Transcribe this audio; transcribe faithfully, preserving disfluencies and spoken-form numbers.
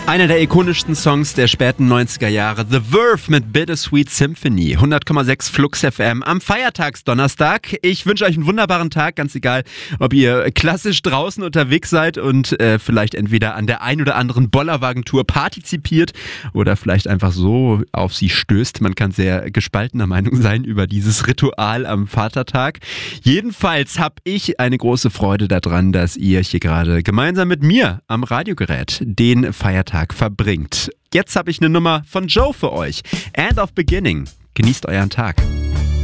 Einer der ikonischsten Songs der späten neunziger Jahre, The Verve mit Bittersweet Symphony, hundert Komma sechs Flux F M am Feiertagsdonnerstag. Ich wünsche euch einen wunderbaren Tag, ganz egal, ob ihr klassisch draußen unterwegs seid und äh, vielleicht entweder an der ein oder anderen Bollerwagentour partizipiert oder vielleicht einfach so auf sie stößt. Man kann sehr gespaltener Meinung sein über dieses Ritual am Vatertag. Jedenfalls habe ich eine große Freude daran, dass ihr hier gerade gemeinsam mit mir am Radiogerät den Feiertag verbringt. Jetzt habe ich eine Nummer von Joe für euch. End of Beginning. Genießt euren Tag.